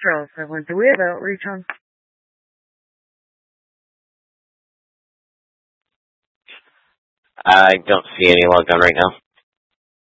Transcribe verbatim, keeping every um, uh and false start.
Charles Seven. Do we have outreach on? I don't see any log on right now.